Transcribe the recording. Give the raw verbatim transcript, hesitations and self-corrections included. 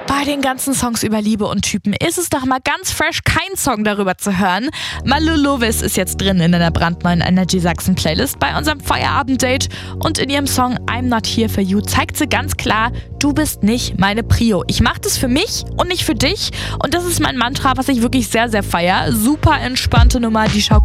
Bei den ganzen Songs über Liebe und Typen ist es doch mal ganz fresh, keinen Song darüber zu hören. Malu Lovis ist jetzt drin in einer brandneuen Energy Sachsen Playlist bei unserem Feierabend-Date und in ihrem Song I'm Not Here For You zeigt sie ganz klar, du bist nicht meine Prio. Ich mache das für mich und nicht für dich und das ist mein Mantra, was ich wirklich sehr, sehr feier. Super entspannte Nummer, die schaukelt